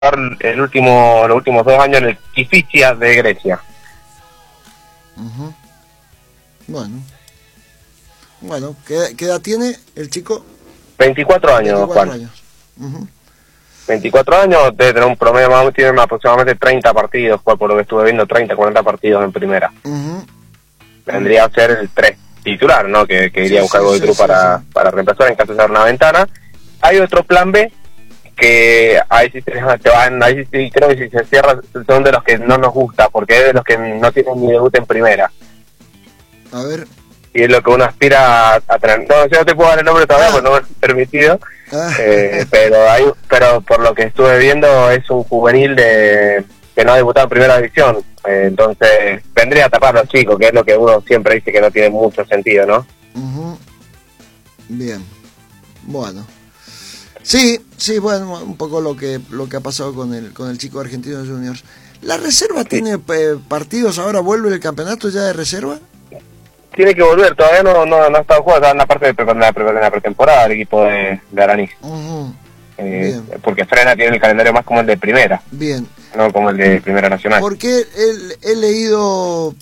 los últimos 2 años en el Kifisia de Grecia. Bueno, ¿qué edad tiene el chico? 24 años, 24 Juan. años. 24 años, debe tener un promedio, tiene aproximadamente 30 partidos, por lo que estuve viendo, 30, 40 partidos en primera. Vendría a ser el 3 titular, ¿no? Que iría a buscar Godoy Cruz para reemplazar en caso de ser una ventana. Hay otro plan B, que ahí sí creo que si se cierra, son de los que no nos gusta, porque es de los que no tienen ni debut en primera. A ver. Y es lo que uno aspira a tener. No, yo no te puedo dar el nombre todavía, porque no me es permitido. Pero por lo que estuve viendo es un juvenil que no ha debutado en primera división, entonces vendría a tapar a los chicos, que es lo que uno siempre dice que no tiene mucho sentido, ¿no? Bien, bueno, sí, bueno, un poco lo que ha pasado con el chico de Argentinos Juniors. ¿La reserva tiene partidos ahora? ¿Vuelve el campeonato ya de reserva? Tiene que volver, todavía no ha estado jugando, está en la parte de la pretemporada el equipo de Araní. Porque Frena tiene el calendario más como el de primera. Bien. No como el de Primera Nacional. Porque he leído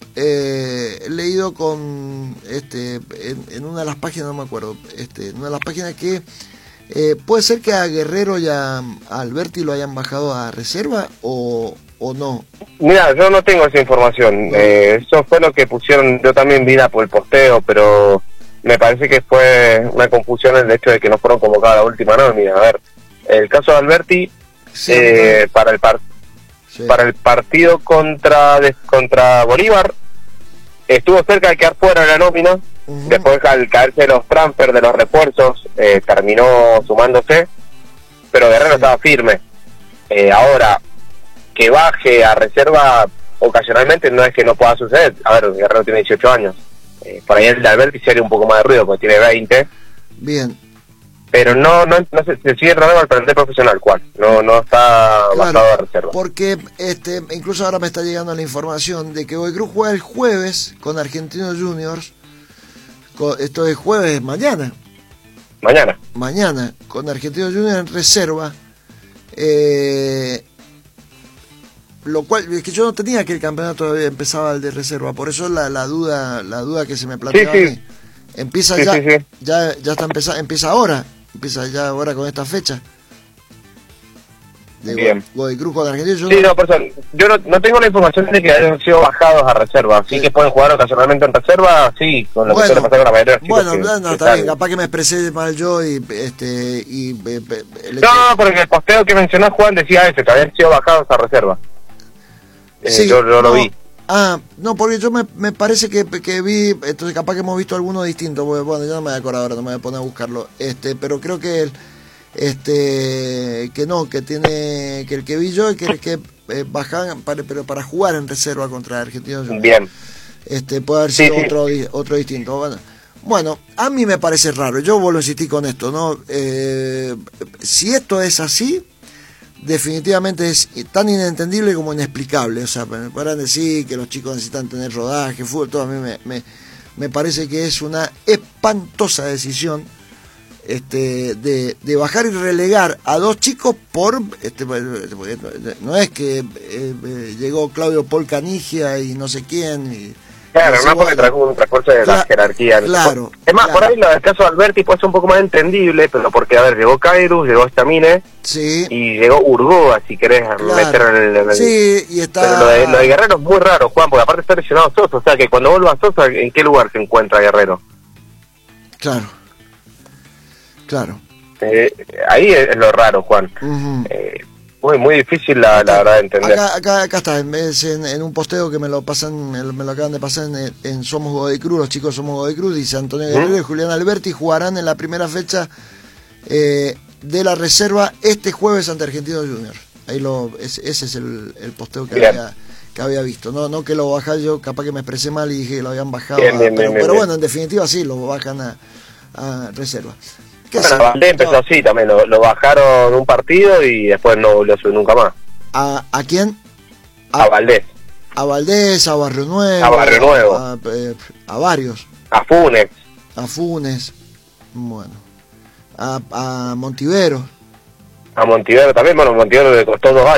con en una de las páginas, no me acuerdo, en una de las páginas que puede ser que a Guerrero y a Alberti lo hayan bajado a reserva o no. Mira, yo no tengo esa información. Eso fue lo que pusieron. Yo también vi por el posteo, pero me parece que fue una confusión el hecho de que no fueron convocados a la última nómina. A ver, el caso de Alberti, para el partido contra Bolívar, estuvo cerca de quedar fuera de la nómina. Después, al caerse los transfers de los refuerzos, terminó sumándose, pero Guerrero estaba firme. Ahora, que baje a reserva ocasionalmente no es que no pueda suceder. A ver, Guerrero tiene 18 años. Por ahí el de Alberti sería un poco más de ruido, porque tiene 20. Bien. Pero no se sigue tratando al plantel profesional, ¿cuál? No está bajado a reserva. Porque incluso ahora me está llegando la información de que Godoy Cruz juega el jueves con Argentinos Juniors. Esto es jueves, mañana. Mañana, con Argentinos Juniors en reserva. Lo cual es que yo no tenía que el campeonato todavía empezaba el de reserva, por eso la duda que se me planteaba a mí. Empieza ya está empieza ahora con esta fecha de Godoy Cruz con Argentina. Yo no tengo la información de que hayan sido bajados a reserva, sí que pueden jugar ocasionalmente en reserva, sí, con lo que suele pasar con la mayoría de los chicos. Está bien, capaz que me expresé mal yo porque el posteo que mencionó Juan decía ese, que habían sido bajados a reserva. Yo lo vi. No, porque yo me parece que vi, entonces capaz que hemos visto alguno distinto, porque bueno, yo no me voy a acordar ahora, no me voy a poner a buscarlo, pero creo que que el que vi yo es que bajaban, pero para jugar en reserva contra Argentinos Juniors. Bien. Puede haber sido otro distinto. Bueno, a mí me parece raro, yo vuelvo a insistir con esto, ¿no? Si esto es así, definitivamente es tan inentendible como inexplicable. O sea, me podrán decir que los chicos necesitan tener rodaje, fútbol, todo. A mí me parece que es una espantosa decisión de bajar y relegar a 2 chicos por no es que llegó Claudio Paul Canigia y no sé quién Claro, no porque trajo un transcurso de la jerarquía. Claro. Es más, por ahí el caso de Alberti puede ser un poco más entendible, pero porque, a ver, llegó Cairus, llegó Estamine, y llegó Urgoa, si querés meter en el... Sí, y está... Pero lo de Guerrero es muy raro, Juan, porque aparte está lesionado Sosa, o sea, que cuando vuelva Sosa, ¿en qué lugar se encuentra Guerrero? Claro. Ahí es lo raro, Juan. Muy difícil la verdad de entender. Acá está, en un posteo que me lo acaban de pasar en Somos Godoy Cruz, los chicos Somos Godoy Cruz, dice Antonio Guerrero y Julián Alberti jugarán en la primera fecha de la reserva este jueves ante Argentinos Juniors. Ese es el posteo que había visto. No que lo bajara yo, capaz que me expresé mal y dije que lo habían bajado. Pero bueno, en definitiva sí, lo bajan a reserva. Bueno, Valdés empezó así también, lo bajaron un partido y después no volvió a subir nunca más. ¿A quién? A Valdés. A Valdés, a Barrio Nuevo. A varios. A Funes. Bueno. A Montivero. a Montivero también. Bueno, Montivero le costó 2 años.